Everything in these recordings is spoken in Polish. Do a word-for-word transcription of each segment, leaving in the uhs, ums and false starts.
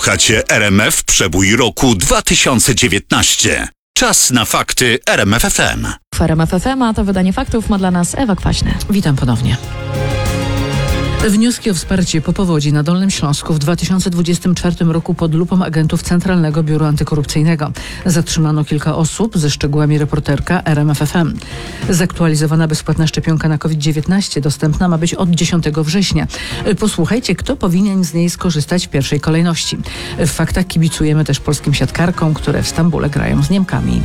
Słuchacie R M F Przebój roku dwa tysiące dziewiętnaście. Czas na fakty R M F F M. W R M F F M, a to wydanie faktów ma dla nas Ewa Kwaśny. Witam ponownie. Wnioski o wsparcie po powodzi na Dolnym Śląsku w dwa tysiące dwudziestym czwartym roku pod lupą agentów Centralnego Biura Antykorupcyjnego. Zatrzymano kilka osób, ze szczegółami reporterka R M F F M. Zaktualizowana bezpłatna szczepionka na COVID dziewiętnaście dostępna ma być od dziesiątego września. Posłuchajcie, kto powinien z niej skorzystać w pierwszej kolejności. W faktach kibicujemy też polskim siatkarkom, które w Stambule grają z Niemkami.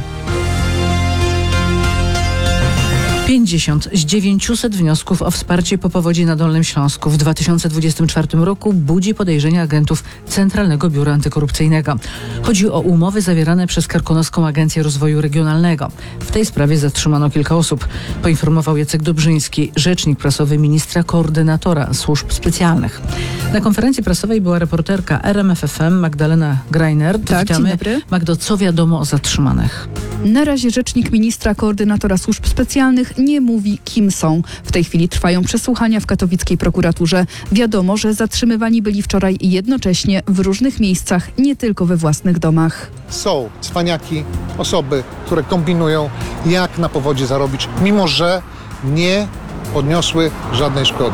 pięćdziesiąt z dziewięciuset wniosków o wsparcie po powodzi na Dolnym Śląsku w dwa tysiące dwudziestym czwartym roku budzi podejrzenia agentów Centralnego Biura Antykorupcyjnego. Chodzi o umowy zawierane przez Karkonoską Agencję Rozwoju Regionalnego. W tej sprawie zatrzymano kilka osób, poinformował Jacek Dobrzyński, rzecznik prasowy ministra koordynatora służb specjalnych. Na konferencji prasowej była reporterka R M F F M Magdalena Greiner. Tak, dzień dobry. Magdo, co wiadomo o zatrzymanych? Na razie rzecznik ministra koordynatora służb specjalnych nie mówi, kim są. W tej chwili trwają przesłuchania w katowickiej prokuraturze. Wiadomo, że zatrzymywani byli wczoraj jednocześnie w różnych miejscach, nie tylko we własnych domach. Są cwaniaki, osoby, które kombinują, jak na powodzi zarobić, mimo że nie odniosły żadnej szkody.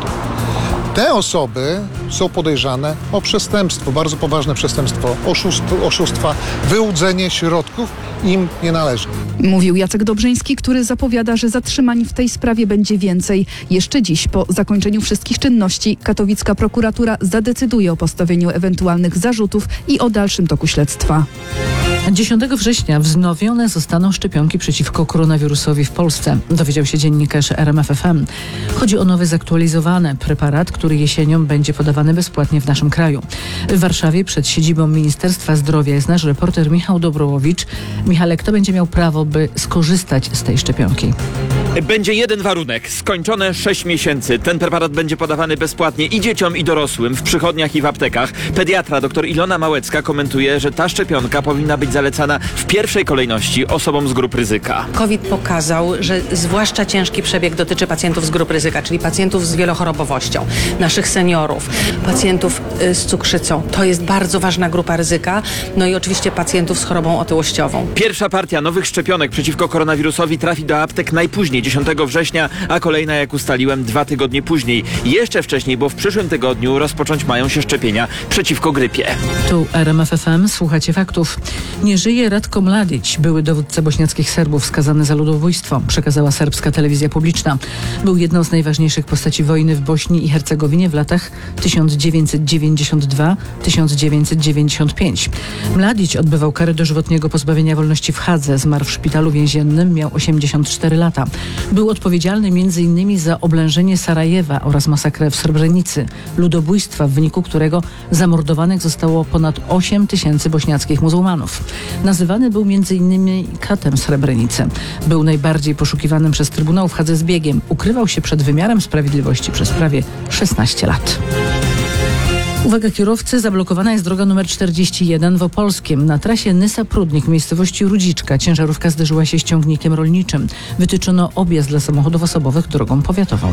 Te osoby są podejrzane o przestępstwo, bardzo poważne przestępstwo, oszustwo, oszustwa, wyłudzenie środków im nie należy. Mówił Jacek Dobrzyński, który zapowiada, że zatrzymań w tej sprawie będzie więcej. Jeszcze dziś, po zakończeniu wszystkich czynności, katowicka prokuratura zadecyduje o postawieniu ewentualnych zarzutów i o dalszym toku śledztwa. dziesiątego września wznowione zostaną szczepionki przeciwko koronawirusowi w Polsce, dowiedział się dziennikarz R M F F M. Chodzi o nowy zaktualizowany preparat, który jesienią będzie podawany bezpłatnie w naszym kraju. W Warszawie przed siedzibą Ministerstwa Zdrowia jest nasz reporter Michał Dobrołowicz. Michale, kto będzie miał prawo, by skorzystać z tej szczepionki? Będzie jeden warunek. Skończone sześć miesięcy. Ten preparat będzie podawany bezpłatnie i dzieciom, i dorosłym w przychodniach i w aptekach. Pediatra dr Ilona Małecka komentuje, że ta szczepionka powinna być zalecana w pierwszej kolejności osobom z grup ryzyka. COVID pokazał, że zwłaszcza ciężki przebieg dotyczy pacjentów z grup ryzyka, czyli pacjentów z wielochorobowością, naszych seniorów, pacjentów y, z cukrzycą. To jest bardzo ważna grupa ryzyka. No i oczywiście pacjentów z chorobą otyłościową. Pierwsza partia nowych szczepionek przeciwko koronawirusowi trafi do aptek najpóźniej dziesiątego września, a kolejna, jak ustaliłem, dwa tygodnie później. Jeszcze wcześniej, bo w przyszłym tygodniu rozpocząć mają się szczepienia przeciwko grypie. Tu R M F F M, słuchacie faktów. Nie żyje Ratko Mladić, były dowódca bośniackich Serbów skazany za ludobójstwo, przekazała serbska telewizja publiczna. Był jedną z najważniejszych postaci wojny w Bośni i Hercegowinie w latach tysiąc dziewięćset dziewięćdziesiąt dwa do tysiąc dziewięćset dziewięćdziesiąt pięć. Mladić odbywał karę dożywotniego pozbawienia wolności w Hadze, zmarł w szpitalu więziennym, miał osiemdziesiąt cztery lata. Był odpowiedzialny między innymi za oblężenie Sarajewa oraz masakrę w Srebrenicy, ludobójstwa, w wyniku którego zamordowanych zostało ponad osiem tysięcy bośniackich muzułmanów. Nazywany był między innymi katem Srebrenicy. Był najbardziej poszukiwanym przez Trybunał w Hadze zbiegiem. Ukrywał się przed wymiarem sprawiedliwości przez prawie szesnaście lat. Uwaga kierowcy, zablokowana jest droga numer czterdzieści jeden w Opolskiem. Na trasie Nysa-Prudnik w miejscowości Rudziczka ciężarówka zderzyła się z ciągnikiem rolniczym. Wytyczono objazd dla samochodów osobowych drogą powiatową.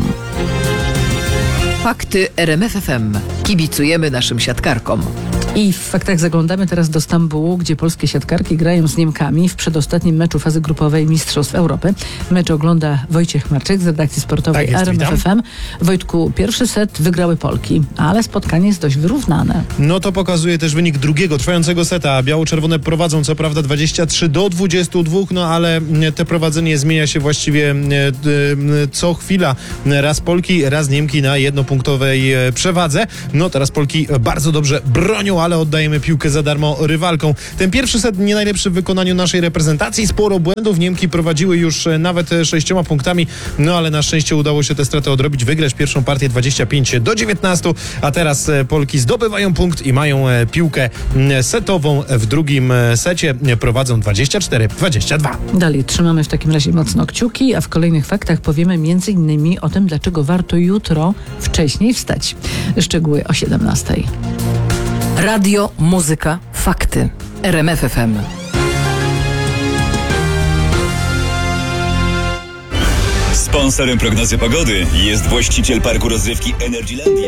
Fakty R M F F M. Kibicujemy naszym siatkarkom. I w faktach zaglądamy teraz do Stambułu, gdzie polskie siatkarki grają z Niemkami w przedostatnim meczu fazy grupowej Mistrzostw Europy. Mecz ogląda Wojciech Marczyk z redakcji sportowej Tak jest, R M F F M. Wojtku, pierwszy set wygrały Polki, ale spotkanie jest dość wyrównane. No to pokazuje też wynik drugiego, trwającego seta. Biało-czerwone prowadzą co prawda dwadzieścia trzy do dwudziestu dwóch, no ale te prowadzenie zmienia się właściwie co chwila. Raz Polki, raz Niemki na jednopunktowej przewadze. No teraz Polki bardzo dobrze bronią, ale oddajemy piłkę za darmo rywalkom. Ten pierwszy set nie najlepszy w wykonaniu naszej reprezentacji. Sporo błędów. Niemki prowadziły już nawet sześcioma punktami, no ale na szczęście udało się tę stratę odrobić, wygrać pierwszą partię dwadzieścia pięć do dziewiętnastu, a teraz Polki zdobywają punkt i mają piłkę setową w drugim secie. Prowadzą dwadzieścia cztery do dwudziestu dwóch. Dalej trzymamy w takim razie mocno kciuki, a w kolejnych faktach powiemy między innymi o tym, dlaczego warto jutro wcześniej wstać. Szczegóły o siedemnastej. Radio, muzyka, fakty. R M F F M. Sponsorem prognozy pogody jest właściciel parku rozrywki Energylandia.